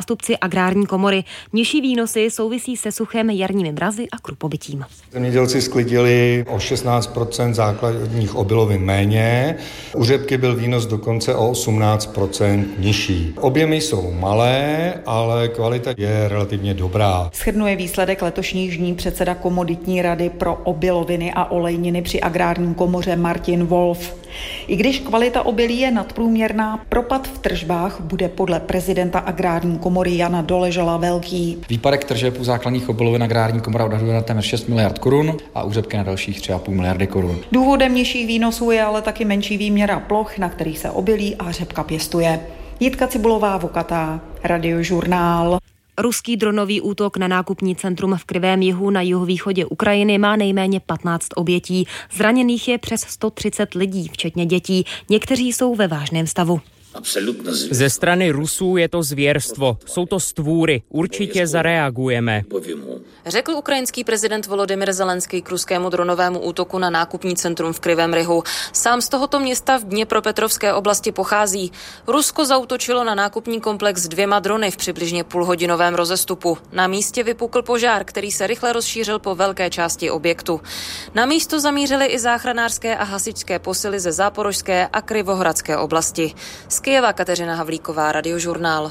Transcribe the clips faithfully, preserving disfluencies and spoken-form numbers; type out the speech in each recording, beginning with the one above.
zástupci agrární komory. Nižší výnosy souvisí se suchem, jarními mrazy a krupobytím. Zemědělci sklidili o šestnáct procent základních obilovin méně. U řepky byl výnos dokonce o osmnáct procent nižší. Objemy jsou malé, ale kvalita je relativně dobrá. Shrnuje výsledek letošních dní předseda komoditní rady pro obiloviny a olejniny při agrární komoře Martin Wolf. I když kvalita obilí je nadprůměrná, propad v tržbách bude podle prezidenta agrární komory Jana Doležala velký. Výpadek tržeb u základních obilovin agrární komora odhaduje na téměř šest miliard korun a u řepky na dalších tři a půl miliardy korun. Důvodem nižších výnosů je ale taky menší výměra ploch, na kterých se obilí a řepka pěstuje. Jitka Cibulová, Vokatá, Radiožurnál. Ruský dronový útok na nákupní centrum v Krivém Jihu na jihovýchodě Ukrajiny má nejméně patnáct obětí. Zraněných je přes sto třicet lidí, včetně dětí. Někteří jsou ve vážném stavu. Ze strany Rusů je to zvěrstvo. Jsou to stvůry. Určitě zareagujeme. Řekl ukrajinský prezident Volodymyr Zelenský k ruskému dronovému útoku na nákupní centrum v Krivém Rihu. Sám z tohoto města v Dněpropetrovské oblasti pochází. Rusko zaútočilo na nákupní komplex s dvěma drony v přibližně půlhodinovém rozestupu. Na místě vypukl požár, který se rychle rozšířil po velké části objektu. Na místo zamířily i záchranářské a hasičské posily ze Záporožské a Krivohradské oblasti. Z Kyjeva Kateřina Havlíková, Radiožurnál.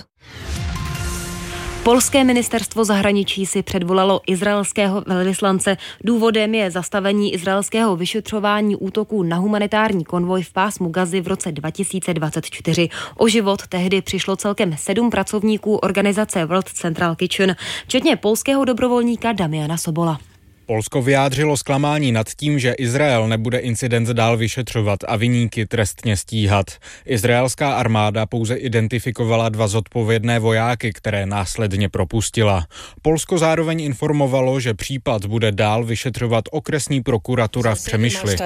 Polské ministerstvo zahraničí si předvolalo izraelského velvyslance. Důvodem je zastavení izraelského vyšetřování útoků na humanitární konvoj v pásmu Gazy v roce dva tisíce dvacet čtyři. O život tehdy přišlo celkem sedm pracovníků organizace World Central Kitchen, včetně polského dobrovolníka Damiana Sobola. Polsko vyjádřilo zklamání nad tím, že Izrael nebude incident dál vyšetřovat a viníky trestně stíhat. Izraelská armáda pouze identifikovala dva zodpovědné vojáky, které následně propustila. Polsko zároveň informovalo, že případ bude dál vyšetřovat okresní prokuratura v Přemyšli.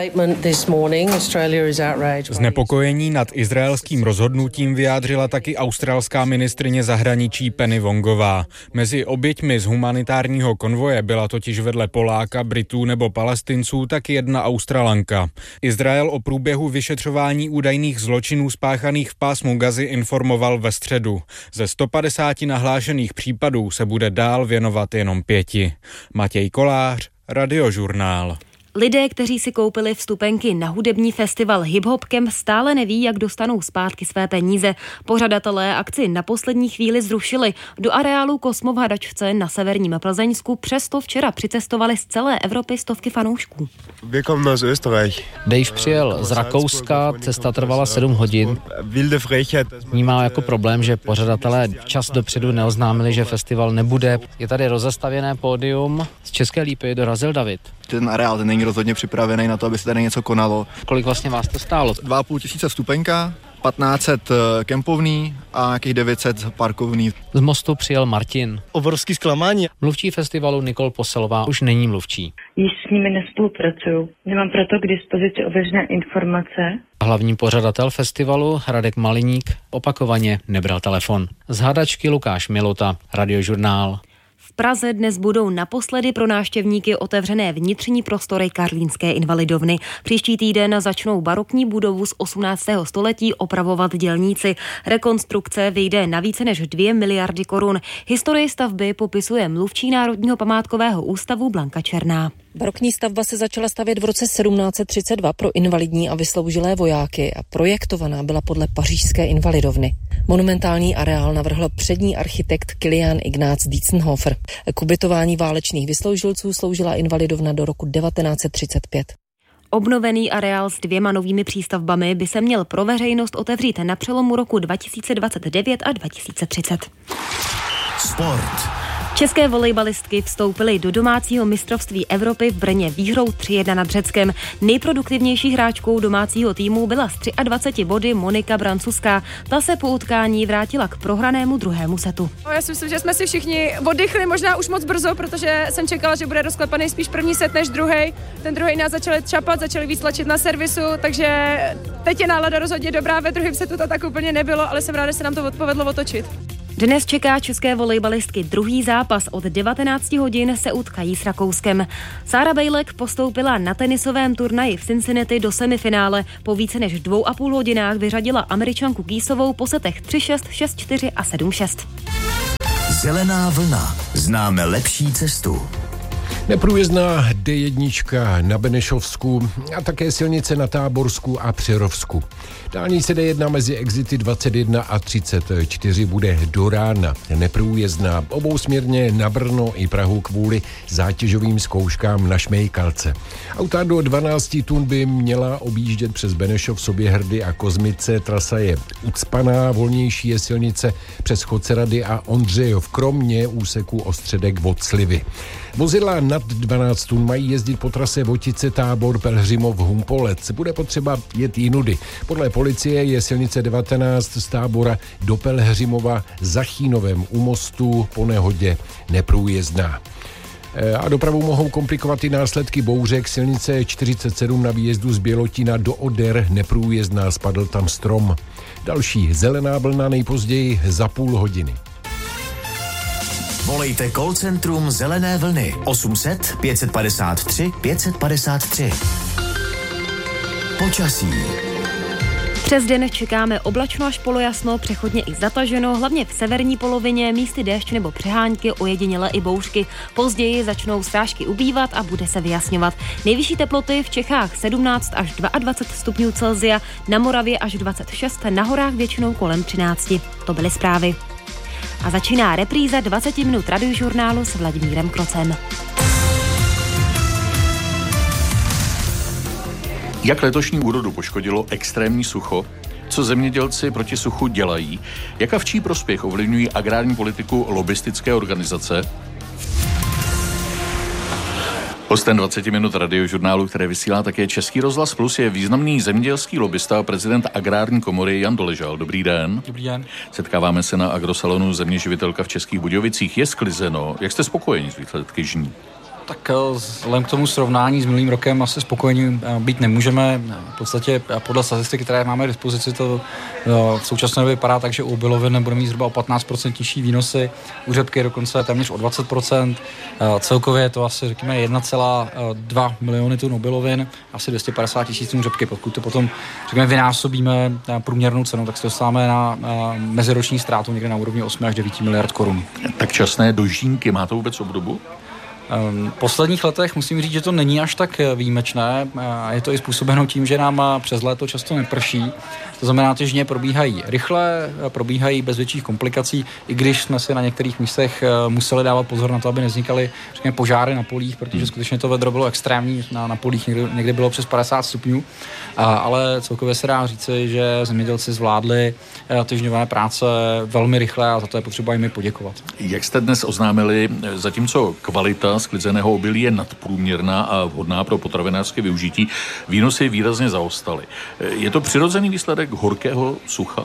Znepokojení nad izraelským rozhodnutím vyjádřila taky australská ministryně zahraničí Penny Wongová. Mezi oběťmi z humanitárního konvoje byla totiž vedle Poláka, Britů nebo Palestinců, tak jedna Australanka. Izrael o průběhu vyšetřování údajných zločinů spáchaných v pásmu Gazy informoval ve středu. Ze sto padesáti nahlášených případů se bude dál věnovat jenom pěti. Matěj Kolář, Radiožurnál. Lidé, kteří si koupili vstupenky na hudební festival Hip Hop Camp, stále neví, jak dostanou zpátky své peníze. Pořadatelé akci na poslední chvíli zrušili. Do areálu Kosmo v Hadačce na severním Plzeňsku přesto včera přicestovali z celé Evropy stovky fanoušků. Dave přijel z Rakouska, cesta trvala sedm hodin. Vnímá jako problém, že pořadatelé čas dopředu neoznámili, že festival nebude. Je tady rozestavěné pódium. Z České Lípy dorazil David. Ten areál ten není rozhodně připravený na to, aby se tady něco konalo. Kolik vlastně vás to stálo? Dva a půl tisíce vstupenka, patnáct set kempovný a nějakých devět set parkovný. Z Mostu přijel Martin. Obrovský zklamání. Mluvčí festivalu Nikol Poselová už není mluvčí. Již s nimi nespolupracuju. Nemám proto k dispozici ověřené informace. Hlavní pořadatel festivalu Radek Maliník opakovaně nebral telefon. Z Hadačky Lukáš Milota, Radiožurnál. V Praze dnes budou naposledy pro návštěvníky otevřené vnitřní prostory Karlínské invalidovny. Příští týden začnou barokní budovu z osmnáctého století opravovat dělníci. Rekonstrukce vyjde na více než dvě miliardy korun. Historii stavby popisuje mluvčí Národního památkového ústavu Blanka Černá. Barokní stavba se začala stavět v roce sedmnáct set třicet dva pro invalidní a vysloužilé vojáky a projektovaná byla podle pařížské invalidovny. Monumentální areál navrhl přední architekt Kilian Ignác Dietzenhofer. K ubytování válečných vysloužilců sloužila invalidovna do roku devatenáct set třicet pět. Obnovený areál s dvěma novými přístavbami by se měl pro veřejnost otevřít na přelomu roku dva tisíce dvacet devět a dva tisíce třicet. Sport. České volejbalistky vstoupily do domácího mistrovství Evropy v Brně výhrou tři jedna nad Řeckem. Nejproduktivnější hráčkou domácího týmu byla s dvaceti třemi body Monika Brancuská. Ta se po utkání vrátila k prohranému druhému setu. Já si myslím, že jsme si všichni oddychli možná už moc brzo, protože jsem čekala, že bude rozklepaný spíš první set než druhý. Ten druhý nás začali čapat, začali víc tlačit na servisu, takže teď je nálada rozhodně dobrá, ve druhém setu to tak úplně nebylo, ale jsem ráda, že se nám to odpovedlo otočit. Dnes čeká české volejbalistky druhý zápas. Od devatenácti hodin se utkají s Rakouskem. Sára Bejlek postoupila na tenisovém turnaji v Cincinnati do semifinále. Po více než dvou a půl hodinách vyřadila Američanku Kýsovou po setech tři šest, šest čtyři a sedm šest. Zelená vlna. Známe lepší cestu. Neprůjezdná D jedna na Benešovsku a také silnice na Táborsku a Přerovsku. Dálnice D jedna mezi exity dvacet jedna a třicet čtyři bude do rána neprůjezdná obousměrně na Brno i Prahu kvůli zátěžovým zkouškám na Šmejkalce. Auta do dvanáct tun by měla objíždět přes Benešov, Soběhrdy a Kozmice. Trasa je ucpaná, volnější je silnice přes Chocerady a Ondřejov, kromě úseku Ostředek od Slivy. Vozidla nad dvanáct tun mají jezdit po trase Votice, Tábor, Pelhřimov, Humpolec. Bude potřeba jet jinudy. Podle policie je silnice devatenáct z Tábora do Pelhřimova za Chínovem u mostu po nehodě neprůjezdná. A dopravu mohou komplikovat i následky bouřek. Silnice čtyřicet sedm na výjezdu z Bělotina do Oder neprůjezdná, spadl tam strom. Další zelená vlna nejpozději za půl hodiny. Volejte call centrum Zelené vlny osm set pět padesát tři pět padesát tři. Počasí. Přes den čekáme oblačno až polojasno, přechodně i zataženo, hlavně v severní polovině, místy déšť nebo přehánky, ojediněle i bouřky. Později začnou srážky ubývat a bude se vyjasňovat. Nejvyšší teploty v Čechách sedmnáct až dvacet dva stupňů Celsia, na Moravě až dvacet šest, na horách většinou kolem třináct. To byly zprávy. A začíná repríza dvacet minut radiožurnálu s Vladimírem Krocem. Jak letošní úrodu poškodilo extrémní sucho? Co zemědělci proti suchu dělají? Jak a v čí prospěch ovlivňují agrární politiku lobistické organizace? Hostem dvacet minut radiožurnálu, které vysílá také Český rozhlas Plus, je významný zemědělský lobista a prezident agrární komory Jan Doležal. Dobrý den. Dobrý den. Setkáváme se na agrosalonu Zeměživitelka v Českých Budějovicích. Je sklizeno. Jak jste spokojeni s výsledky žní? Tak vzhledem k tomu srovnání s minulým rokem asi spokojení být nemůžeme. V podstatě podle statistiky, které máme k dispozici, to v současné době vypadá tak, že u obilovin budeme mít zhruba o patnáct procent nižší výnosy, u řepky dokonce téměř o dvacet procent. Celkově je to asi, řekněme, jedna celá dva miliony tun obilovin, asi dvě stě padesát tisíc tun řepky. Pokud to potom, řekněme, vynásobíme průměrnou cenu, tak se dostáváme na meziroční ztrátu někde na úrovni osm až devět miliard korun. Tak časné dožínky, má to vůbec obdobu? V posledních letech musím říct, že to není až tak výjimečné. Je to i způsobeno tím, že nám přes léto často neprší. To znamená, že žně probíhají rychle, probíhají bez větších komplikací, i když jsme si na některých místech museli dávat pozor na to, aby nevznikaly, řekněme, požáry na polích, protože skutečně to vedro bylo extrémní, na, na polích někdy, někdy bylo přes padesát stupňů, a, ale celkově se dá říci, že zemědělci zvládli ty žňové práce velmi rychle a za to je potřeba jim poděkovat. Jak jste dnes oznámili, zatímco kvalita sklizeného obilí je nadprůměrná a vhodná pro potravinářské využití, výnosy výrazně zaostaly. Je to přirozený výsledek horkého sucha?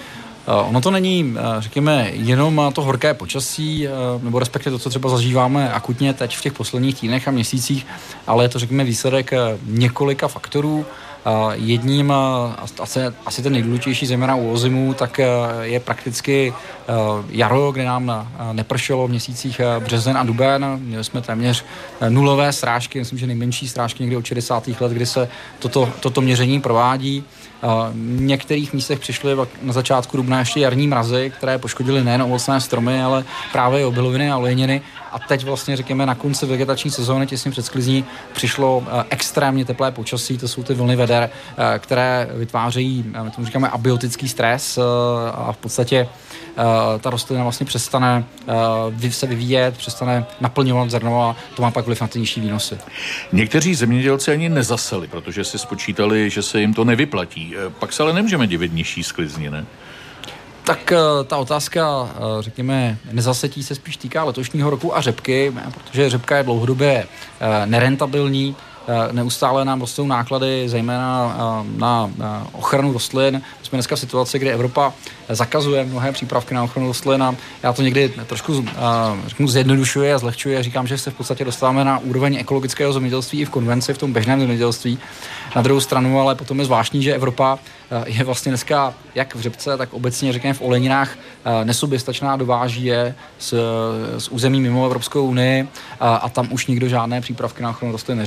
Ono to není, řekněme, jenom to horké počasí, nebo respektive to, co třeba zažíváme akutně teď v těch posledních týdnech a měsících, ale je to, řekněme, výsledek několika faktorů. Jedním, asi, asi ten nejdůležitější, zejména u ozimů, tak je prakticky jaro, kde nám nepršelo v měsících březen a duben. Měli jsme téměř nulové srážky, myslím, že nejmenší srážky někdy od šedesátých let, kdy se toto, toto měření provádí. V některých místech přišly na začátku dubna ještě jarní mrazy, které poškodily nejen ovocné stromy, ale právě obiloviny a olejniny. A teď vlastně, řekněme, na konci vegetační sezóny, těsně před sklizní, přišlo extrémně teplé počasí, to jsou ty vlny veder, které vytvářejí, my tomu říkáme, abiotický stres a v podstatě ta rostlina vlastně přestane se vyvíjet, přestane naplňovat zrno a to má pak vliv na ty nižší výnosy. Někteří zemědělci ani nezaseli, protože si spočítali, že se jim to nevyplatí. Pak se ale nemůžeme divit nižší sklizni, ne? Tak ta otázka, řekněme, nezasetí se spíš týká letošního roku a řepky, protože řepka je dlouhodobě nerentabilní. Neustále nám rostou náklady, zejména na ochranu rostlin. Jsme dneska v situaci, kdy Evropa zakazuje mnohé přípravky na ochranu rostlin a já to někdy trošku řeknu, zjednodušuji a zlehčuji a říkám, že se v podstatě dostáváme na úroveň ekologického zemědělství i v konvenci, v tom běžném zemědělství. Na druhou stranu, ale potom je zvláštní, že Evropa je vlastně dneska jak v řepce, tak obecně, řekněme, v oleninách nesoběstačná, dováží je z, z území mimo Evropskou unii a, a tam už nikdo žádné přípravky na ochranu rostlin neřeší. Takže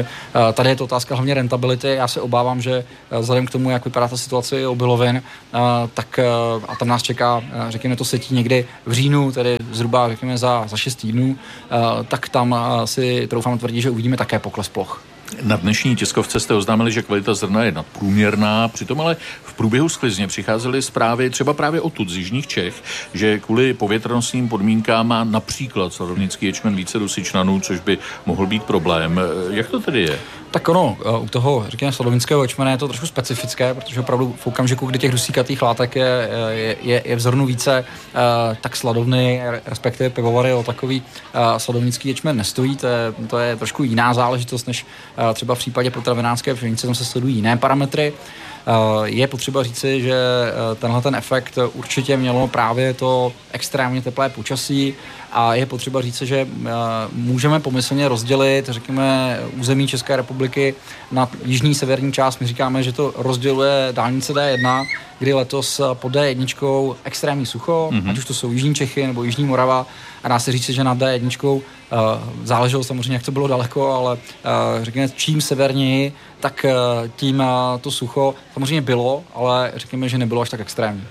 tady je to otázka hlavně rentability. Já se obávám, že vzhledem k tomu, jak vypadá ta situace obilovin, tak a tam nás čeká, řekněme, to setí někdy v říjnu, tedy zhruba, řekněme, za, za šest týdnů, tak tam si troufám tvrdit, že uvidíme také pokles ploch. Na dnešní tiskovce jste oznámili, že kvalita zrna je nadprůměrná, přitom ale v průběhu sklizně přicházely zprávy třeba právě odtud z jižních Čech, že kvůli povětrnostním podmínkám má například sladovnický ječmen více dusičnanů, což by mohl být problém. Jak to tedy je? Tak ono, u toho, řekněme, sladovnického ječmene je to trošku specifické, protože opravdu v okamžiku, kdy těch dusíkatých látek je, je, je v zrnu více, tak sladovny, respektive pivovary o takový sladovnický ječmen nestojí. To je, to je trošku jiná záležitost, než třeba v případě potravinářské pšenice, tam se sledují jiné parametry. Je potřeba říci, že tenhle ten efekt určitě mělo právě to extrémně teplé počasí a je potřeba říci, že můžeme pomyslně rozdělit, řekněme, území České republiky na jižní severní část. My říkáme, že to rozděluje dálnice D jedna, kdy letos pod D jedna extrémní sucho, mm-hmm. ať už to jsou jižní Čechy nebo jižní Morava, a dá se říct, že na D jedna uh, záleželo samozřejmě, jak to bylo daleko, ale uh, řekněme, čím severněji, tak uh, tím uh, to sucho samozřejmě bylo, ale řekněme, že nebylo až tak extrémní.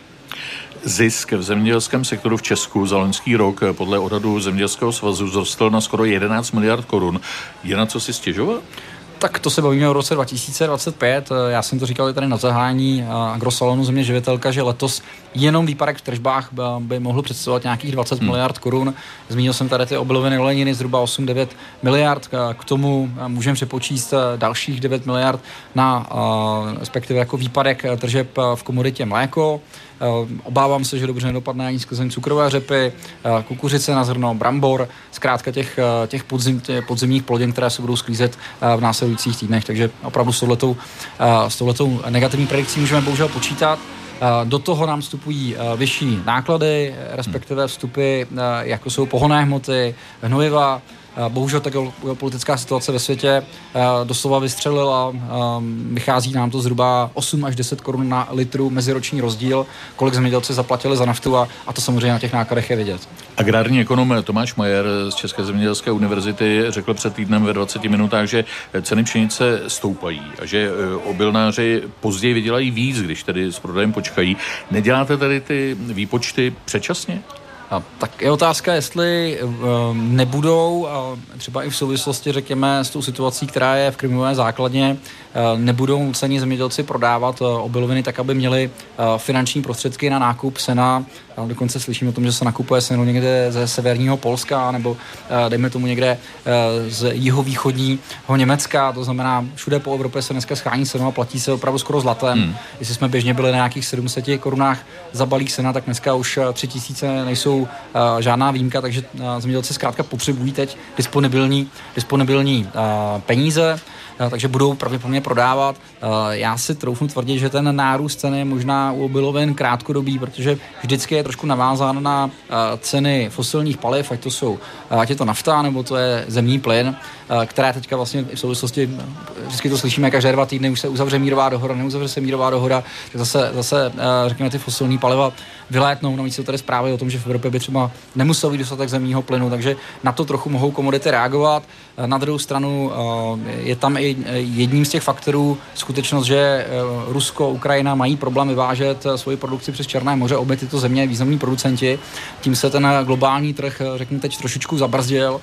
Zisk v zemědělském sektoru v Česku za loňský rok podle odhadu Zemědělského svazu vzrostl na skoro jedenáct miliard korun. Je na co si stěžovat? Tak to se bavíme o roce dva tisíce dvacet pět. Já jsem to říkal tady na zahájení Agrosalonu Země živitelka, že letos jenom výpadek v tržbách by mohl představovat nějakých dvacet hmm. miliard korun. Zmínil jsem tady ty obiloviny, oleniny, zhruba osm devět miliard. K tomu můžeme přepočíst dalších devět miliard na respektive jako výpadek tržeb v komoditě mléko. Obávám se, že dobře nedopadne ani sklizení cukrové řepy, kukuřice na zrno, brambor, zkrátka těch, těch, podzim, těch podzimních plodin, které se budou sklízet v následujících týdnech. Takže opravdu s touhletou, s touhletou negativní predikcí můžeme bohužel počítat. Do toho nám vstupují vyšší náklady, respektive vstupy, jako jsou pohonné hmoty, hnojiva. Bohužel ta geopolitická situace ve světě doslova vystřelila. Vychází nám to zhruba osm až deset korun na litru meziroční rozdíl, kolik zemědělci zaplatili za naftu a, a to samozřejmě na těch nákladech je vidět. Agrární ekonom Tomáš Majer z České zemědělské univerzity řekl před týdnem ve dvaceti minutách, že ceny pšenice stoupají a že obilnáři později vydělají víc, když tedy s prodejem počkají. Neděláte tady ty výpočty předčasně? A tak je otázka, jestli uh, nebudou, uh, třeba i v souvislosti, řekněme, s tou situací, která je v krmivové základně, uh, nebudou nuceni zemědělci prodávat uh, obiloviny tak, aby měli uh, finanční prostředky na nákup sena. A dokonce slyším o tom, že se nakupuje seno někde ze severního Polska nebo uh, dejme tomu někde uh, z jihovýchodního Německa. To znamená, všude po Evropě se dneska schání seno a platí se opravdu skoro zlatem. Hmm. Jestli jsme běžně byli na nějakých sedm set korunách za balík sena, tak dneska už tři tisíce nejsou Uh, žádná výjimka, takže uh, zemědělci zkrátka potřebují teď disponibilní, disponibilní uh, peníze, uh, takže budou pravděpodobně prodávat. Uh, já si troufnu tvrdit, že ten nárůst ceny je možná u obilovin krátkodobý, protože vždycky je trošku navázán na uh, ceny fosilních paliv, ať to jsou, uh, ať je to nafta, nebo to je zemní plyn, uh, která teďka vlastně v souvislosti, vždycky to slyšíme, každé dva týdny už se uzavře mírová dohoda, neuzavře se mírová dohoda, tak zase, zase uh, řekněme, ty fosilní paliva vylétnou. Navíc jsou tady zprávy o tom, že v Evropě by třeba nemusel být dostatek zemního plynu, takže na to trochu mohou komodity reagovat. Na druhou stranu je tam i jedním z těch faktorů skutečnost, že Rusko, Ukrajina mají problém vyvážet svoji produkci přes Černé moře, obě tyto země významní producenti. Tím se ten globální trh, řekněme, teď trošičku zabrzdil,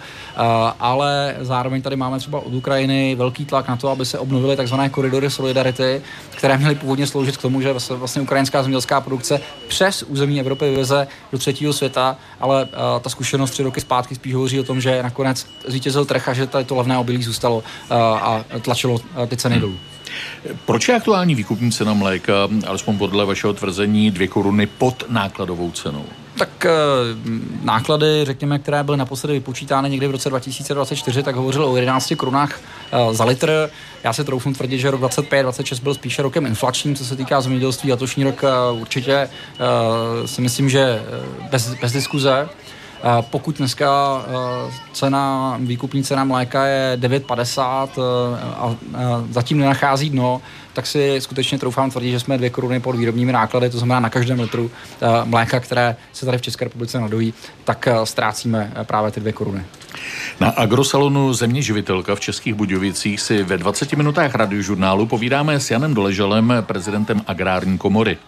ale zároveň tady máme třeba od Ukrajiny velký tlak na to, aby se obnovily takzvané koridory solidarity, které měly původně sloužit k tomu, že vlastně ukrajinská zemědělská produkce přes území Evropy vyveze do třetího světa, ale uh, ta zkušenost tři roky zpátky spíš hovoří o tom, že nakonec zvítězil trh a že tady to levné obilí zůstalo uh, a tlačilo uh, ty ceny hmm. dolů. Proč je aktuální výkupní cena mléka, alespoň podle vašeho tvrzení, dvě koruny pod nákladovou cenou? Tak náklady, řekněme, které byly naposledy vypočítány někdy v roce dva tisíce dvacet čtyři, tak hovořil o jedenácti korunách za litr. Já se troufnu tvrdit, že rok dvacet pět dvacet šest byl spíše rokem inflačním, co se týká zemědělství. Letošní rok určitě si myslím, že bez, bez diskuze. Pokud dneska cena, výkupní cena mléka je devět padesát a zatím nenachází dno, tak si skutečně troufám tvrdit, že jsme dvě koruny pod výrobními náklady, to znamená na každém litru mléka, které se tady v České republice nadojí, tak ztrácíme právě ty dvě koruny. Na agrosalonu Země živitelka v Českých Budějovicích si ve dvaceti minutách radiožurnálu povídáme s Janem Doležalem, prezidentem Agrární komory.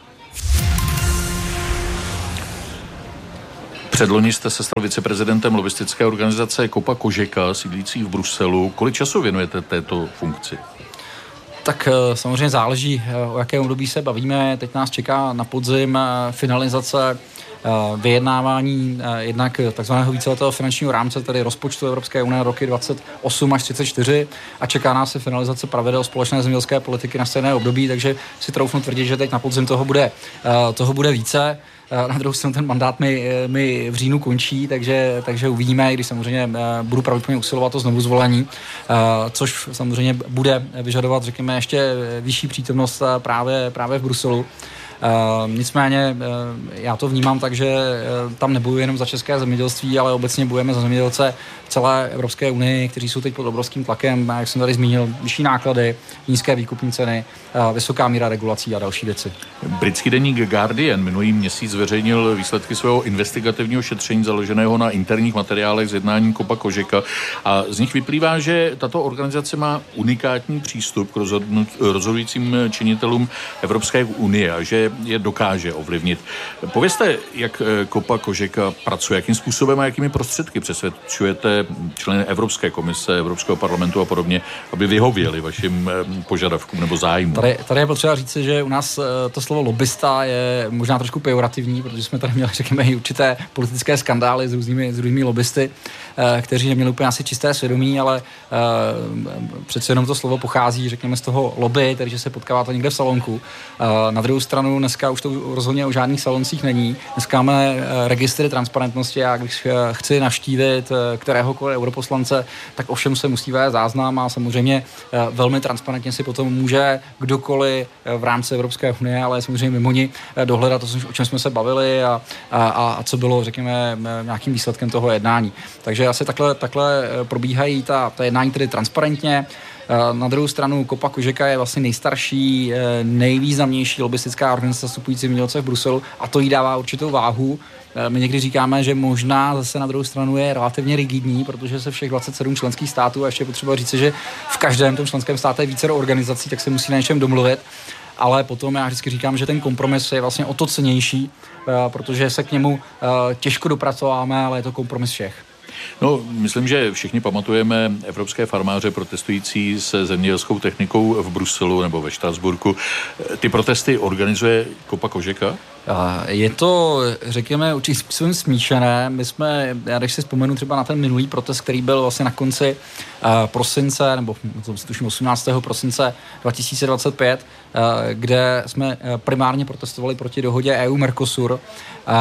Předloni jste se stal viceprezidentem lobistické organizace Kopa Kožeka, sídlící v Bruselu. Kolik času věnujete této funkci? Tak samozřejmě záleží, o jakém období se bavíme. Teď nás čeká na podzim finalizace vyjednávání jednak takzvaného víceletého finančního rámce, tedy rozpočtu Evropské unie roky dvacet osm až třicet čtyři, a čeká nás se finalizace pravidel společné zemědělské politiky na stejné období, takže si troufnu tvrdit, že teď na podzim toho bude, toho bude více. Na druhou stranu ten mandát mi, mi v říjnu končí, takže, takže uvidíme, když samozřejmě budu pravděpodobně usilovat o znovu zvolení, což samozřejmě bude vyžadovat, řekněme, ještě vyšší přítomnost právě, právě v Bruselu. Uh, nicméně uh, já to vnímám tak, že uh, tam nebojuji jenom za české zemědělství, ale obecně bojujeme za zemědělce v celé Evropské unii, kteří jsou teď pod obrovským tlakem, jak jsem tady zmínil, vyšší náklady, nízké výkupní ceny, uh, vysoká míra regulací a další věci. Britský deník Guardian minulý měsíc zveřejnil výsledky svého investigativního šetření založeného na interních materiálech z jednání Kopa Kožeka a z nich vyplývá, že tato organizace má unikátní přístup k rozhodujícím činitelům Evropské unie a že je dokáže ovlivnit. Povězte, jak Kopa Kožeka pracuje, jakým způsobem a jakými prostředky přesvědčujete členy Evropské komise, Evropského parlamentu a podobně, aby vyhověli vašim požadavkům nebo zájmům. Tady, tady je potřeba říct, že u nás to slovo lobista je možná trošku pejorativní, protože jsme tady měli, řekněme, i určité politické skandály s různými, s různými lobbysty, kteří neměli úplně asi čisté svědomí, ale přece jenom to slovo pochází, řekněme, z toho lobby, tedy že se potkáváte někde v salonku. Na druhou stranu dneska už to rozhodně o žádných saloncích není. Dneska máme registry transparentnosti a když chci navštívit kteréhokoliv europoslance, tak ovšem se musí vést záznam a samozřejmě velmi transparentně si potom může kdokoliv v rámci Evropské unie, ale samozřejmě mimo ní dohledat to, o čem jsme se bavili a, a, a co bylo, řekněme, nějakým výsledkem toho jednání. Takže asi takhle, takhle probíhají ta, ta jednání tedy transparentně. Na druhou stranu Kopa Kožeka je vlastně nejstarší, nejvýznamnější lobbystická organizace zastupující zemědělce v Bruselu a to jí dává určitou váhu. My někdy říkáme, že možná zase na druhou stranu je relativně rigidní, protože se všech dvacet sedm členských států, a ještě je potřeba říct, že v každém tom členském státě je více organizací, tak se musí na něčem domluvit. Ale potom já vždycky říkám, že ten kompromis je vlastně o to cennější, protože se k němu těžko dopracováme, ale je to kompromis všech. No, myslím, že všichni pamatujeme evropské farmáře protestující se zemědělskou technikou v Bruselu nebo ve Štrasburku. Ty protesty organizuje Kopa Kožeka? Je to, řekněme, určitým způsobem smíšené. My jsme, já když si vzpomenu třeba na ten minulý protest, který byl vlastně na konci uh, prosince, nebo tuším osmnáctého prosince dva tisíce dvacet pět, uh, kde jsme primárně protestovali proti dohodě E U-Mercosur uh,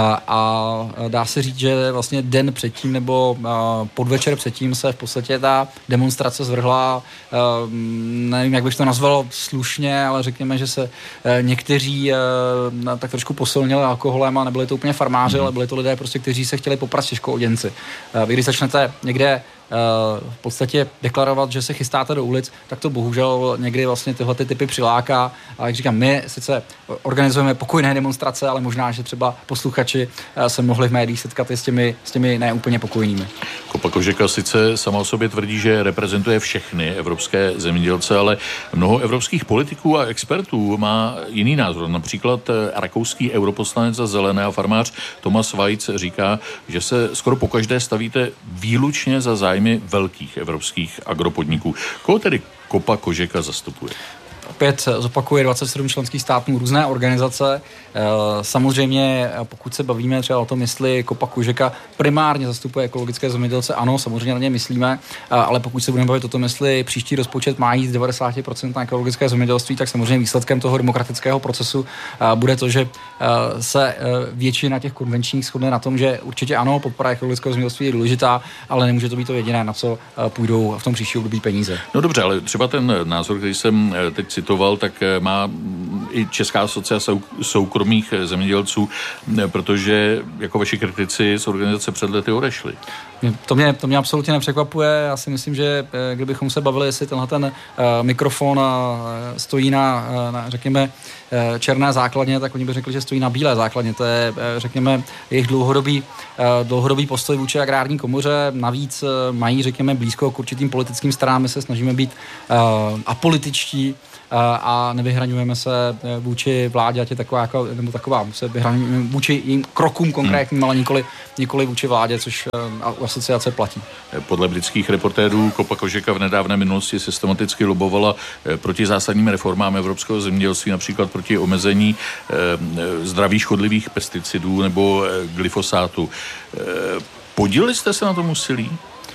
a dá se říct, že vlastně den předtím nebo uh, podvečer předtím se v podstatě ta demonstrace zvrhla, uh, nevím, jak bych to nazval slušně, ale řekněme, že se uh, někteří uh, tak trošku posunuli alkoholem a nebyli to úplně farmáři, ale byli to lidé, prostě, kteří se chtěli poprat s těžkooděnci. Vy když začnete někde v podstatě deklarovat, že se chystáte do ulic, tak to bohužel někdy vlastně tyhle ty typy přiláká. A jak říkám, my sice organizujeme pokojné demonstrace, ale možná, že třeba posluchači se mohli v médiích setkat i s těmi, s těmi neúplně pokojnými. Kopa Kožeka sice sama o sobě tvrdí, že reprezentuje všechny evropské zemědělce, ale mnoho evropských politiků a expertů má jiný názor. Například rakouský europoslanec za Zelené a farmář Thomas Weitz říká, že se skoro pokaždé stavíte výlučně za zájmy velkých evropských agropodniků. Koho tedy Kopa Kožeka zastupuje? Opět zopakuje dvacet sedm členských států, různé organizace. Samozřejmě, pokud se bavíme třeba o tom, jestli Kopa Kožeka primárně zastupuje ekologické zemědělce, ano, samozřejmě na ně myslíme, ale pokud se budeme bavit o tom, jestli příští rozpočet má jít z devadesát procent na ekologické zemědělství, tak samozřejmě výsledkem toho demokratického procesu bude to, že se většina těch konvenčních shodne na tom, že určitě ano, podpora ekologického zemědělství je důležitá, ale nemůže to být to jediné, na co půjdou v tom příštím období peníze. No dobře, ale třeba ten názor, který jsem teď citoval, tak má i Česká asociace soukromých zemědělců, protože jako vaši kritici z organizace před lety odešli. To mě, to mě absolutně nepřekvapuje. Já si myslím, že kdybychom se bavili, jestli tenhle ten uh, mikrofon uh, stojí na, uh, na, řekněme, uh, černé základně, tak oni by řekli, že stojí na bílé základně. To je, uh, řekněme, jejich dlouhodobý, uh, dlouhodobý postoj vůči agrární komoře. Navíc uh, mají, řekněme, blízko k určitým politickým stranám. My se snažíme být uh, apolitičtí a nevyhraňujeme se vůči vládě, ať je taková, jako, nebo taková, se vyhraňujeme vůči jim krokům konkrétním, hmm. ale nikoli, nikoli vůči vládě, což asociace platí. Podle britských reportérů Kopa Kožeka v nedávné minulosti systematicky lobovala proti zásadním reformám evropského zemědělství, například proti omezení zdraví škodlivých pesticidů nebo glyfosátu. Podíleli jste se na tom úsilí?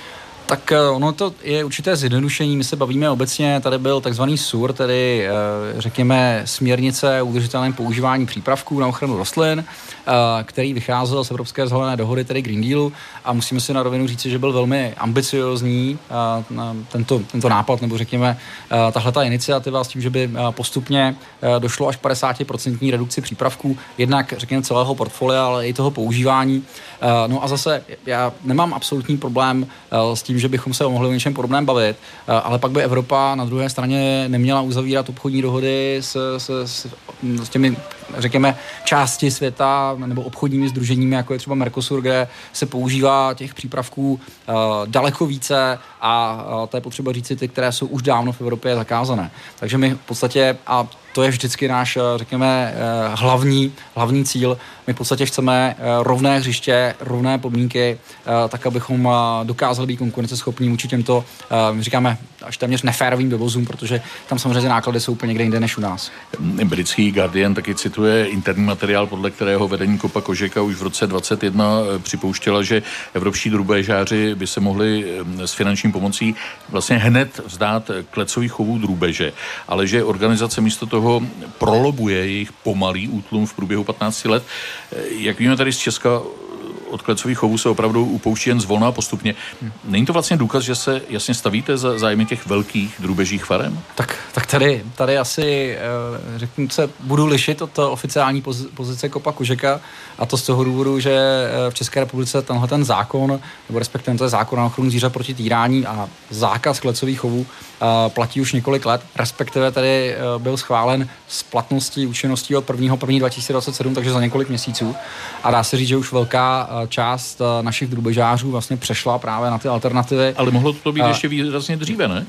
Tak ono to je určité zjednodušení. My se bavíme obecně, tady byl takzvaný S U R, tedy řekněme směrnice o udržitelném používání přípravků na ochranu rostlin, který vycházel z Evropské zelené dohody, tedy Green Dealu, a musíme si na rovinu říci, že byl velmi ambiciozní tento, tento nápad, nebo řekněme tahleta iniciativa s tím, že by postupně došlo až padesát procent redukci přípravků, jednak řekněme celého portfolia, ale i toho používání. No a zase já nemám absolutní problém s tím, že bychom se mohli o něčem podobném bavit, ale pak by Evropa na druhé straně neměla uzavírat obchodní dohody s, s, s, s těmi, řekněme, části světa nebo obchodními sdruženími, jako je třeba Mercosur, kde se používá těch přípravků uh, daleko více a uh, to je potřeba říci ty, které jsou už dávno v Evropě zakázané. Takže my v podstatě, a to je vždycky náš, řekněme, hlavní, hlavní cíl. My v podstatě chceme rovné hřiště, rovné podmínky, tak abychom dokázali být konkurenceschopní vůči těmto, my říkáme, až téměř neférovým dovozům, protože tam samozřejmě náklady jsou úplně někde jinde než u nás. Britský Guardian taky cituje interní materiál, podle kterého vedení Kopa Kožeka už v roce dvacet jedna připouštěla, že evropští drůbežáři by se mohli s finanční pomocí vlastně hned vzdát klecových chovů drůbeže, ale že organizace místo toho prolobuje jejich pomalý útlum v průběhu patnácti let. Jak víme tady z Česka, od klecových chovů se opravdu upouští jen zvolna a postupně. Není to vlastně důkaz, že se jasně stavíte za zájmy těch velkých drůbežích farem? Tak, tak tady, tady asi, řeknu se, budu lišit od oficiální pozice Kopa Kožeka, a to z toho důvodu, že v České republice tenhle ten zákon, nebo respektive to je zákon na ochranu zvířat proti týrání a zákaz klecových chovů platí už několik let, respektive tady byl schválen s platností účinností od prvního prvního dva tisíce dvacet sedm, takže za několik měsíců. A dá se říct, že už velká část našich drůbežářů vlastně přešla právě na ty alternativy. Ale mohlo to být a, ještě výrazně dříve, ne?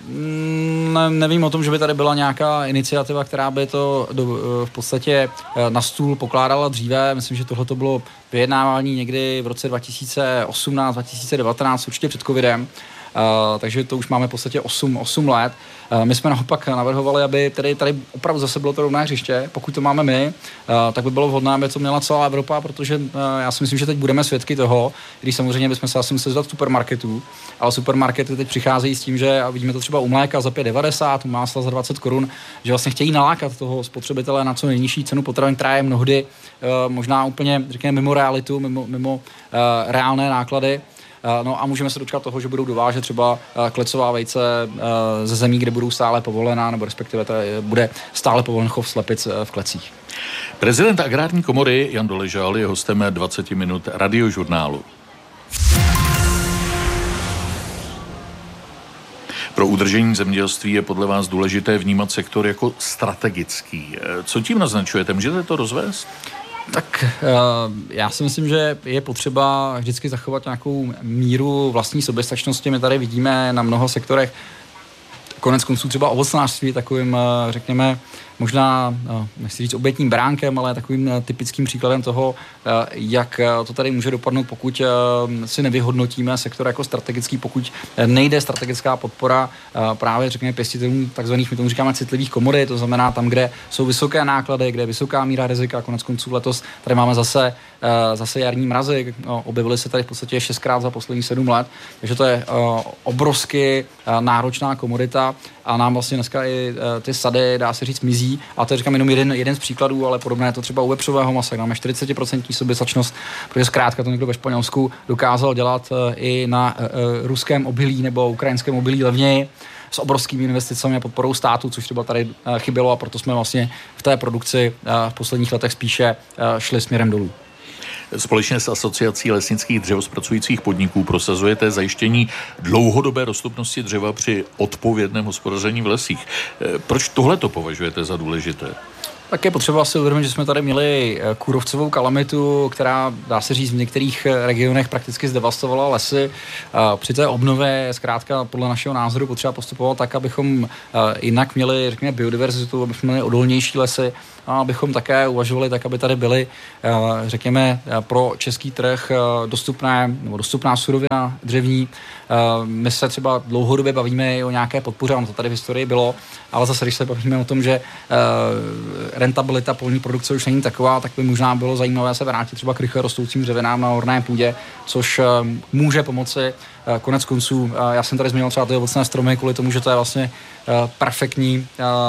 ne? Nevím o tom, že by tady byla nějaká iniciativa, která by to do, v podstatě na stůl pokládala dříve. Myslím, že tohle to bylo vyjednávání někdy v roce dva tisíce osmnáct dva tisíce devatenáct, určitě před covidem. Uh, takže to už máme v podstatě osm let. Uh, my jsme naopak navrhovali, aby tady, tady opravdu zase bylo to rovné hřiště. Pokud to máme my, uh, tak by bylo vhodné, aby to měla celá Evropa, protože uh, já si myslím, že teď budeme svědky toho, když samozřejmě bychom se asi museli zdat supermarketů, ale supermarkety teď přicházejí s tím, že, a vidíme to třeba u mléka za pět devadesát, u másla za dvacet korun, že vlastně chtějí nalákat toho spotřebitele na co nejnižší cenu potravin, která je mnohdy uh, možná úplně, řekněme, mimo realitu, mimo, mimo uh, reálné náklady. No a můžeme se dočkat toho, že budou dovážet třeba klecová vejce ze zemí, kde budou stále povolená, nebo respektive bude stále povolen chov slepic v klecích. Prezident Agrární komory Jan Doležal je hostem dvacet minut radiožurnálu. Pro udržení zemědělství je podle vás důležité vnímat sektor jako strategický. Co tím naznačujete? Můžete to rozvést? Tak já si myslím, že je potřeba vždycky zachovat nějakou míru vlastní soběstačnosti. My tady vidíme na mnoha sektorech, konec konců třeba ovocnářství, takovým, řekněme, možná, nechci říct obětním beránkem, ale takovým typickým příkladem toho, jak to tady může dopadnout, pokud si nevyhodnotíme sektor jako strategický, pokud nejde strategická podpora právě, řekněme, pěstitelům takzvaných, my tomu říkáme, citlivých komodit, to znamená tam, kde jsou vysoké náklady, kde je vysoká míra rizika. Konec konců letos tady máme zase, zase jarní mrazy, objevily se tady v podstatě šestkrát za poslední sedm let, takže to je obrovsky náročná komodita a nám vlastně dneska i ty sady, dá se říct, mizí. A to je, říkám, jenom jeden, jeden z příkladů, ale podobné je to třeba u vepřového masa, máme čtyřicet procent soběstačnost, protože zkrátka to někdo ve Španělsku dokázal dělat i na uh, ruském obilí nebo ukrajinském obilí levněji. s obrovskými investicemi a podporou státu, což třeba tady chybělo a proto jsme vlastně v té produkci v posledních letech spíše šli směrem dolů. Společně s Asociací lesnických dřevozpracujících podniků prosazujete zajištění dlouhodobé dostupnosti dřeva při odpovědném hospodaření v lesích. Proč tohleto považujete za důležité? Tak je potřeba si uvědomit, že jsme tady měli kůrovcovou kalamitu, která, dá se říct, v některých regionech prakticky zdevastovala lesy. Při té obnově zkrátka podle našeho názoru potřeba postupovat tak, abychom jinak měli, řekněme, biodiverzitu, abychom měli odolnější lesy a abychom také uvažovali tak, aby tady byly, řekněme, pro český trh dostupné, nebo dostupná surovina dřevní. My se třeba dlouhodobě bavíme i o nějaké podpoře, ono to tady v historii bylo, ale zase, když se bavíme o tom, že rentabilita polní produkce už není taková, tak by možná bylo zajímavé se vrátit třeba k rychle rostoucím dřevinám na orné půdě, což může pomoci. Konec konců, já jsem tady zmínil třeba ty ovocné stromy kvůli tomu, že to je vlastně perfektní,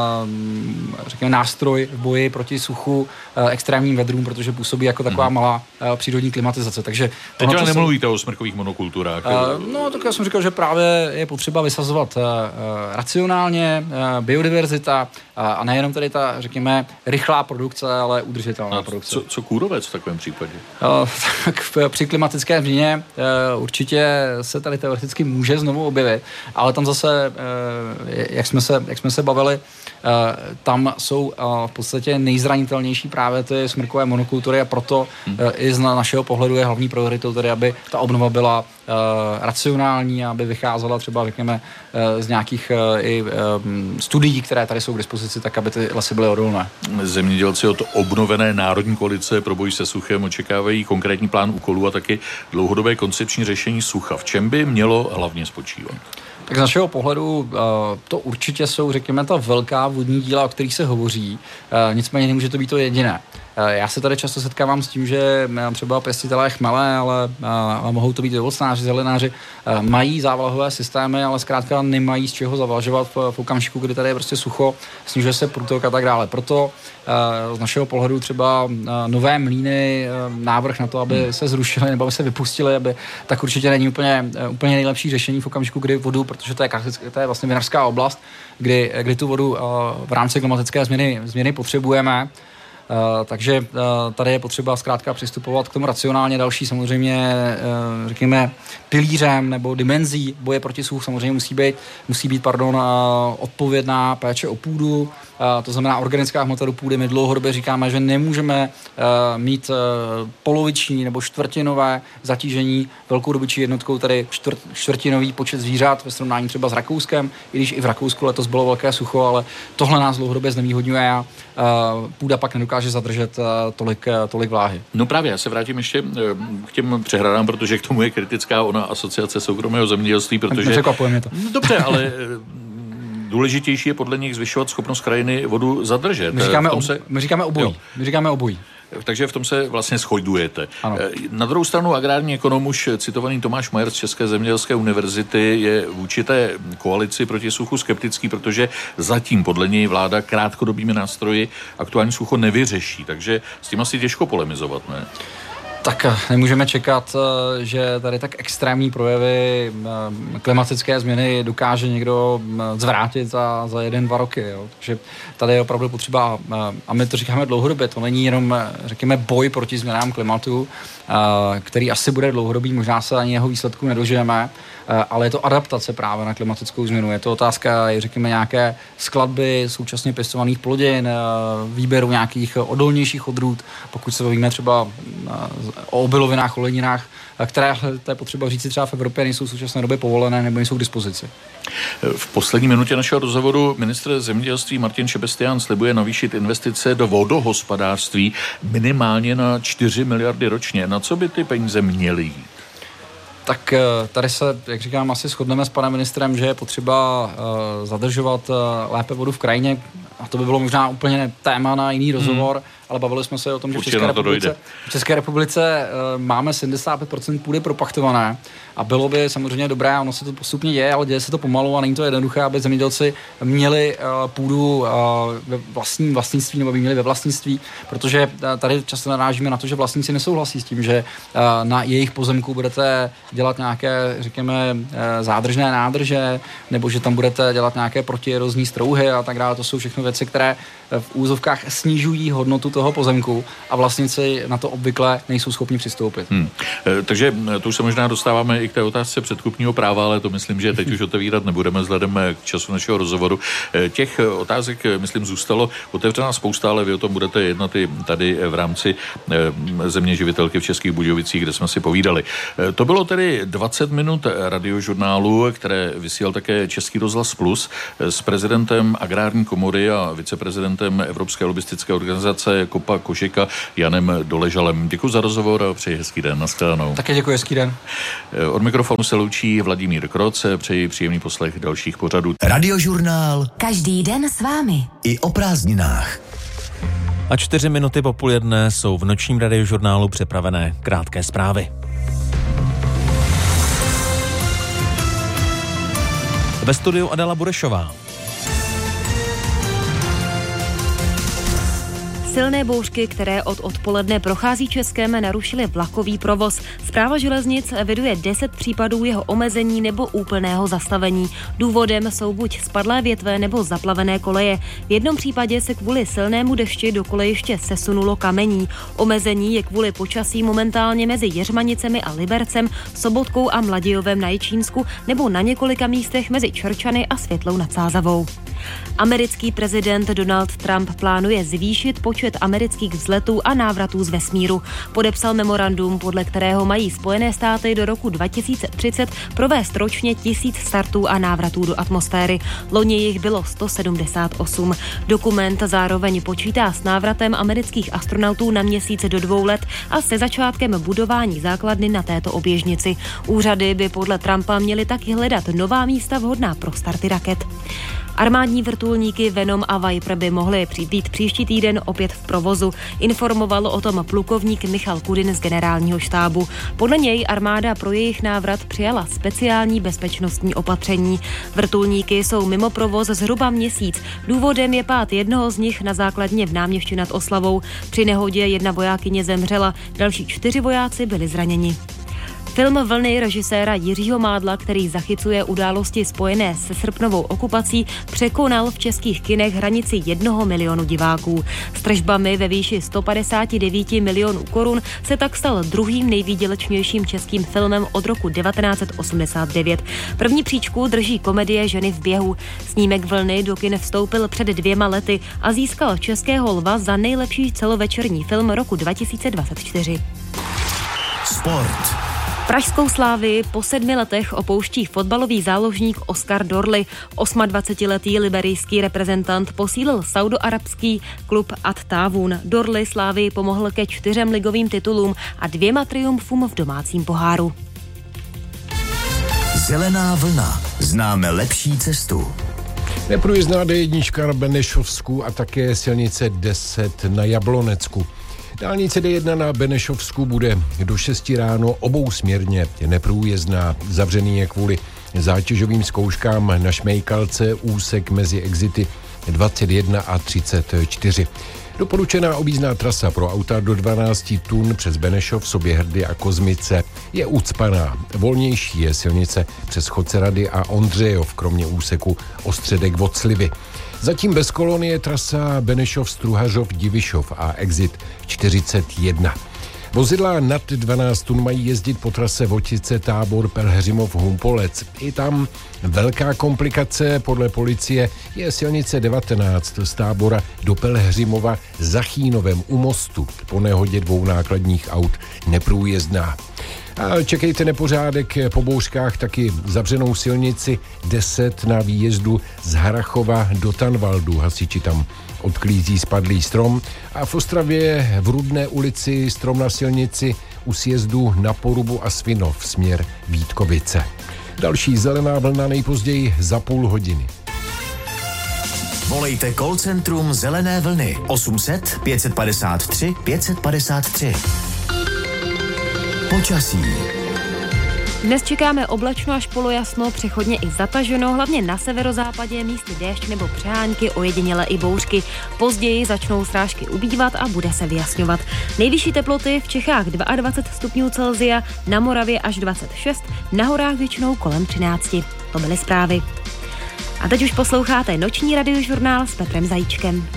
řekněme, nástroj v boji proti suchu, extrémním vedrům, protože působí jako taková malá přírodní klimatizace. Takže teď ale nemluvíte o smrkových monokulturách. No, tak já jsem říkal, že právě je potřeba vysazovat racionálně, biodiverzita a nejenom tady ta, řekněme, rychlá produkce, ale udržitelná produkce. Co, co kůrovec v takovém případě? Tak při klimatické změně určitě se tady teoreticky může znovu objevit, ale tam zase, jak jsme se, jak jsme se bavili, tam jsou v podstatě nejzranitelnější právě ty smrkové monokultury a proto hmm. i z našeho pohledu je hlavní prioritou tedy, aby ta obnova byla racionální, aby vycházela třeba, řekněme, z nějakých i studií, které tady jsou k dispozici, tak aby ty lesy byly odolné. Zemědělci od obnovené Národní koalice pro boj se suchem očekávají konkrétní plán úkolů a taky dlouhodobé koncepční řešení sucha. V čem by mělo hlavně spočívat? Tak z našeho pohledu to určitě jsou, řekněme, ta velká vodní díla, o kterých se hovoří, nicméně nemůže to být to jediné. Já se tady často setkávám s tím, že třeba pěstitelé chmele, ale, ale mohou to být i ovocnáři, zelenáři, mají závlahové systémy, ale zkrátka nemají z čeho zavlažovat v, v okamžiku, kdy tady je prostě sucho, snižuje se průtok a tak dále. Proto z našeho pohledu třeba nové mlýny, návrh na to, aby se zrušily nebo aby se vypustily, aby, tak určitě není úplně, úplně nejlepší řešení v okamžiku, kdy vodu, protože to je, to je vlastně vinařská oblast, kdy, kdy tu vodu v rámci klimatické změny, změny potřebujeme. Uh, takže uh, tady je potřeba zkrátka přistupovat k tomu racionálně. Další samozřejmě, uh, řekněme, pilířem nebo dimenzí boje proti suchu samozřejmě musí být, musí být pardon, uh, odpovědná péče o půdu, uh, to znamená organická hmota do půdy. My dlouhodobě říkáme, že nemůžeme uh, mít uh, poloviční nebo čtvrtinové zatížení velkou dobytčí jednotkou, tedy čtvrt, čtvrtinový počet zvířat ve srovnání třeba s Rakouskem, i když i v Rakousku letos bylo velké sucho, ale tohle nás dlouhodobě znevýhodňuje a uh, půda pak nedokáže že zadržet tolik, tolik vláhy. No právě, já se vrátím ještě k těm přehradám, protože k tomu je kritická ona Asociace soukromého zemědělství, protože... Nepřekvapuje mě to. No, dobře, ale důležitější je podle nich zvyšovat schopnost krajiny vodu zadržet. My říkáme, ob... se... My říkáme obojí. Jo. My říkáme obojí. Takže v tom se vlastně shodujete. Ano. Na druhou stranu agrární ekonom už citovaný Tomáš Majer z České zemědělské univerzity je vůči té koalici proti suchu skeptický, protože zatím podle něj vláda krátkodobými nástroji aktuální sucho nevyřeší, takže s tím asi těžko polemizovat, ne? Tak nemůžeme čekat, že tady tak extrémní projevy klimatické změny dokáže někdo zvrátit za, za jeden, dva roky. Jo. Takže tady je opravdu potřeba, a my to říkáme dlouhodobě, to není jenom, řekněme, boj proti změnám klimatu, který asi bude dlouhodobý, možná se ani jeho výsledku nedožijeme, ale je to adaptace právě na klimatickou změnu. Je to otázka, řekněme, nějaké skladby současně pěstovaných plodin, výběru nějakých odolnějších odrůd, pokud se bavíme třeba o obilovinách, oleninách, které, to je potřeba říct, třeba v Evropě nejsou v současné době povolené nebo nejsou k dispozici. V poslední minutě našeho rozhovoru ministr zemědělství Martin Šebestián slibuje navýšit investice do vodohospodářství minimálně na čtyři miliardy ročně. Na co by ty peníze měly jít? Tak tady se, jak říkám, asi shodneme s panem ministrem, že je potřeba uh, zadržovat uh, lépe vodu v krajině. a to by bylo možná úplně téma na jiný rozhovor, hmm. ale bavili jsme se o tom, že v České republice, v České republice uh, máme sedmdesát pět procent půdy propachtované a bylo by samozřejmě dobré, ono se to postupně děje, ale děje se to pomalu a není to jednoduché, aby zemědělci měli uh, půdu uh, ve vlastním vlastnictví nebo by měli ve vlastnictví, protože uh, tady často narážíme na to, že vlastníci nesouhlasí s tím, že uh, na jejich pozemku budete dělat nějaké, řekněme, uh, zádržné nádrže, nebo že tam budete dělat nějaké protierozní strouhy a tak dále. To jsou všechno věci, které v úzovkách snižují hodnotu toho pozemku a vlastníci na to obvykle nejsou schopni přistoupit. Hmm. E, takže to už se možná dostáváme i k té otázce předkupního práva, ale to myslím, že teď už otevírat nebudeme vzhledem k času našeho rozhovoru. E, těch otázek, myslím, zůstalo otevřená spousta, ale vy o tom budete jednat i tady v rámci e, země živitelky v Českých Budějovicích, kde jsme si povídali. E, to bylo tedy dvacet minut radiožurnálu, které vysílal také Český rozhlas Plus s prezidentem Agrární komory a viceprezidentem Evropské lobistické organizace Kopa Kožeka Janem Doležalem. Děkuji za rozhovor a přeji hezký den. Naschledanou. Také děkuji, hezký den. Od mikrofonu se loučí Vladimír Kroc. Přeji příjemný poslech dalších pořadů. Radiožurnál. Každý den s vámi. I o prázdninách. A čtyři minuty po půl jedné jsou v nočním radiožurnálu připravené krátké zprávy. Ve studiu Adela Burešová. Silné bouřky, které od odpoledne prochází Českem, narušily vlakový provoz. Správa železnic eviduje deset případů jeho omezení nebo úplného zastavení. Důvodem jsou buď spadlé větve nebo zaplavené koleje. V jednom případě se kvůli silnému dešti do kolejiště sesunulo kamení. Omezení je kvůli počasí momentálně mezi Jeřmanicemi a Libercem, Sobotkou a Mladějovem na Jičínsku nebo na několika místech mezi Čerčany a Světlou nad Sázavou. Americký prezident Donald Trump plánuje zvýšit počet amerických vzletů a návratů z vesmíru. Podepsal memorandum, podle kterého mají Spojené státy do roku dva tisíce třicet provést ročně tisíc startů a návratů do atmosféry. Loni jich bylo sto sedmdesát osm. Dokument zároveň počítá s návratem amerických astronautů na měsíc do dvou let a se začátkem budování základny na této oběžnici. Úřady by podle Trumpa měly taky hledat nová místa vhodná pro starty raket. Armádní vrtulníky Venom a Viper by mohly být příští týden opět v provozu. Informoval o tom plukovník Michal Kudin z generálního štábu. Podle něj armáda pro jejich návrat přijala speciální bezpečnostní opatření. Vrtulníky jsou mimo provoz zhruba měsíc. Důvodem je pád jednoho z nich na základně v Náměšti nad Oslavou. Při nehodě jedna vojákyně zemřela, další čtyři vojáci byli zraněni. Film Vlny režiséra Jiřího Mádla, který zachycuje události spojené se srpnovou okupací, překonal v českých kinech hranici jednoho milionu diváků. S tržbami ve výši sto padesát devět milionů korun se tak stal druhým nejvýdělečnějším českým filmem od roku devatenáct set osmdesát devět. První příčku drží komedie Ženy v běhu. Snímek Vlny do kin vstoupil před dvěma lety a získal Českého lva za nejlepší celovečerní film roku dva tisíce dvacet čtyři. Sport. Pražskou Slávii po sedmi letech opouští fotbalový záložník Oscar Dorly. dvacetiosmiletý liberijský reprezentant posílil saudoarabský klub At Tawun. Dorly Slávii pomohl ke čtyřem ligovým titulům a dvěma triumfům v domácím poháru. Zelená vlna. Známe lepší cestu. Neprůjezdná dé jedna na Benešovsku a také silnice deset na Jablonecku. Dálnice dé jedna na Benešovsku bude do šesti ráno obousměrně neprůjezdná. Zavřený je kvůli zátěžovým zkouškám na Šmejkalce úsek mezi exity dvacet jedna a třicet čtyři. Doporučená objízdná trasa pro auta do dvanáct tun přes Benešov, Soběhrdy a Kozmice je ucpaná. Volnější je silnice přes Chocerady a Ondřejov, kromě úseku Ostředek od Slivy. Zatím bez kolony je trasa Benešov, Struhařov, Divišov a exit čtyřicet jedna. Vozidla nad dvanáct tun mají jezdit po trase Votice, Tábor, Pelhřimov, Humpolec. I tam velká komplikace podle policie je silnice devatenáct z Tábora do Pelhřimova za Chínovem u mostu. Po nehodě dvou nákladních aut neprůjezdná. A čekejte nepořádek po bouřkách taky zavřenou silnici deset na výjezdu z Harachova do Tanvaldu. Hasiči tam odklízí spadlý strom a v Ostravě v Rudné ulici strom na silnici u sjezdu na Porubu a Svinov směr Vítkovice. Další zelená vlna nejpozději za půl hodiny. Volejte call centrum Zelené vlny osm set pět padesát tři pět padesát tři. Počasí. Dnes čekáme oblačno až polojasno, přechodně i zataženo, hlavně na severozápadě, místy déšť nebo přehánky, ojediněle i bouřky. Později začnou srážky ubývat a bude se vyjasňovat. Nejvyšší teploty v Čechách dvacet dva stupňů Celsia, na Moravě až dvacet šest, na horách většinou kolem třináct. To byly zprávy. A teď už posloucháte noční radiožurnál s Petrem Zajíčkem.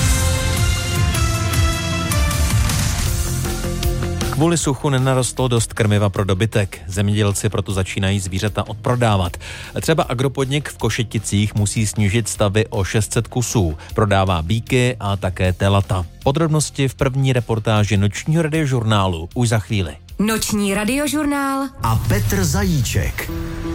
Kvůli suchu nenarostlo dost krmiva pro dobytek. Zemědělci proto začínají zvířata odprodávat. Třeba agropodnik v Košeticích musí snížit stavy o šest set kusů. Prodává býky a také telata. Podrobnosti v první reportáži nočního radiožurnálu už za chvíli. Noční radiožurnál a Petr Zajíček.